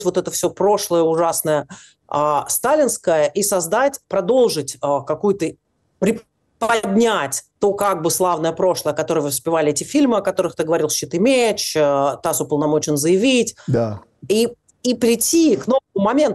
вот это все прошлое ужасное сталинское и продолжить какую-то, приподнять то как бы славное прошлое, которое воспевали эти фильмы, о которых ты говорил, «Щит и меч», «ТАСС уполномочен заявить», Да. и прийти к новому моменту.